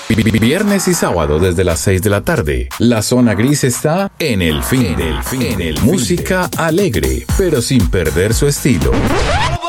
Viernes y sábado desde las 6 de la tarde. La zona gris está en el fin. Música alegre, pero sin perder su estilo.